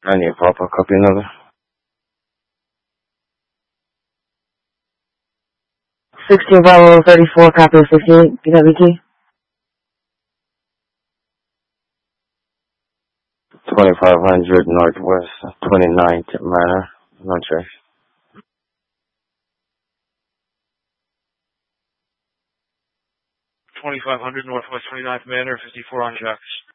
I need Papa, copy another. 16 Bravo 34, copy 15, BWT. 2500 Northwest 29th Manor, no trace. 2500 Northwest 29th Manor, 54 on Jacks.